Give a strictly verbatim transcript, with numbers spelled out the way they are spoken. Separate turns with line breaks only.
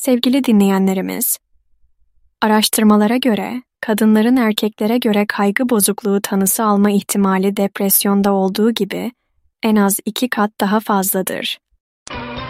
Sevgili dinleyenlerimiz, araştırmalara göre kadınların erkeklere göre kaygı bozukluğu tanısı alma ihtimali depresyonda olduğu gibi en az iki kat daha fazladır.